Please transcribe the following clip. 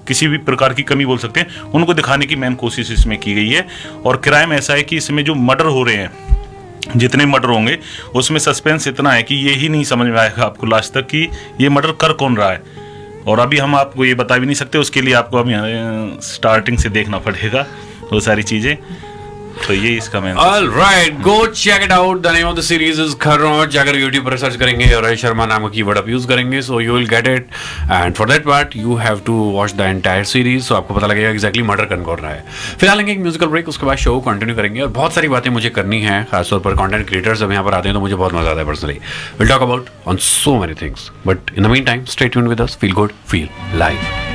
किसी भी प्रकार की कमी बोल सकते हैं, उनको दिखाने की मेन कोशिश इसमें की गई है। और क्राइम ऐसा है कि इसमें जो मर्डर हो रहे हैं, जितने मर्डर होंगे उसमें सस्पेंस इतना है कि ये ही नहीं समझ में आएगा आपको लास्ट तक कि ये मर्डर कर कौन रहा है। और अभी हम आपको ये बता भी नहीं सकते, उसके लिए आपको अभी स्टार्टिंग से देखना पड़ेगा वो सारी चीज़ें। तो ये इसका main. All right, go check it out. The name of the series is खरोंच। अगर YouTube पर सर्च करेंगे और रोहित शर्मा नाम का कीवर्ड आप यूज करेंगे, so you will get it. And for that part, you have to watch the entire series. So आपको पता लगेगा exactly मर्डर कौन कर रहा है। फिलहाल लेंगे एक म्यूजिकल ब्रेक, उसके बाद शो को कंटिन्यू करेंगे और बहुत सारी बातें मुझे करनी है, खासतौर पर कंटेंट क्रिएटर्स जब यहाँ पर आते हैं तो मुझे बहुत मजा आता है personally. We'll talk about on so many things. But in the meantime, stay tuned with us. Feel good, feel live.